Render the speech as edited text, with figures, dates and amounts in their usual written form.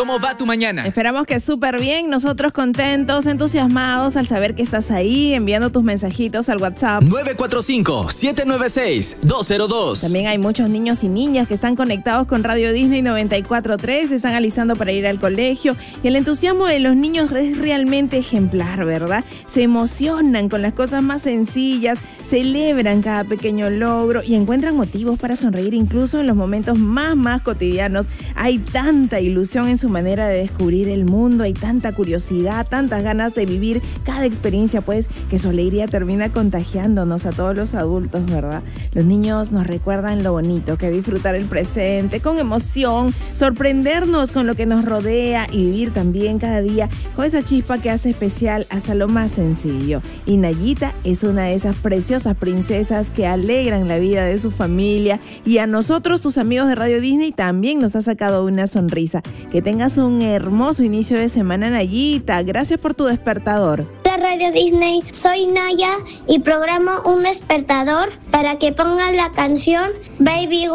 ¿Cómo va tu mañana? Esperamos que súper bien, nosotros contentos, entusiasmados al saber que estás ahí enviando tus mensajitos al WhatsApp. 945-796-202. También hay muchos niños y niñas que están conectados con Radio Disney 94.3, se están alistando para ir al colegio y el entusiasmo de los niños es realmente ejemplar, ¿verdad? Se emocionan con las cosas más sencillas, celebran cada pequeño logro y encuentran motivos para sonreír incluso en los momentos más cotidianos. Hay tanta ilusión en su manera de descubrir el mundo, hay tanta curiosidad, tantas ganas de vivir cada experiencia, pues, que su alegría termina contagiándonos a todos los adultos, ¿verdad? Los niños nos recuerdan lo bonito que es disfrutar el presente con emoción, sorprendernos con lo que nos rodea y vivir también cada día con esa chispa que hace especial hasta lo más sencillo. Y Nayita es una de esas preciosas princesas que alegran la vida de su familia y a nosotros, tus amigos de Radio Disney, también nos ha sacado una sonrisa. Que tengas un hermoso inicio de semana, Nayita. Gracias por tu despertador. De Radio Disney, soy Naya y programo un despertador para que pongan la canción Baby